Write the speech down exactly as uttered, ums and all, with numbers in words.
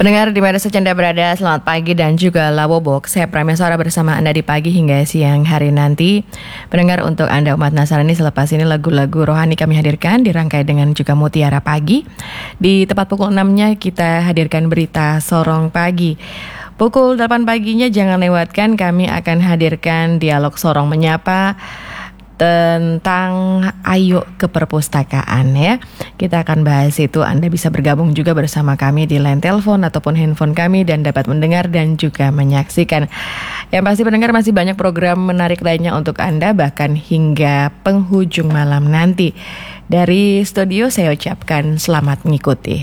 Pendengar di mana saja Anda berada, selamat pagi dan juga lawobok. Saya Prameswara bersama Anda di pagi hingga siang hari nanti. Pendengar, untuk Anda umat Nasrani, selepas ini lagu-lagu rohani kami hadirkan dirangkai dengan juga Mutiara Pagi. Di tepat pukul enam-nya kita hadirkan berita Sorong Pagi. Pukul delapan paginya jangan lewatkan, kami akan hadirkan dialog Sorong Menyapa tentang ayo ke perpustakaan ya. Kita akan bahas itu. Anda bisa bergabung juga bersama kami di line telepon ataupun handphone kami dan dapat mendengar dan juga menyaksikan. Yang pasti pendengar, masih banyak program menarik lainnya untuk Anda bahkan hingga penghujung malam nanti. Dari studio saya ucapkan selamat mengikuti.